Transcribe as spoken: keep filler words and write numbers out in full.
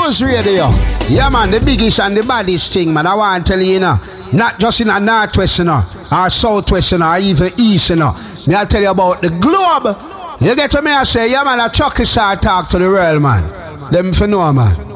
Blues Radio. Yeah, man, the biggest and the baddest thing, man. I want to tell you, you know, not just in a northwest, you know, or southwest, you know, or even east, you know. Me I'll tell you about the globe. You get to me, I say, yeah, man, a Chucky star talk to the world, man. Them for know, man.